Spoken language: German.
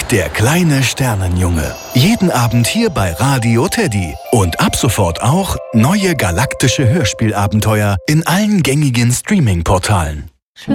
der kleine Sternenjunge. Jeden Abend hier bei Radio Teddy. Und ab sofort auch neue galaktische Hörspielabenteuer in allen gängigen Streaming-Portalen.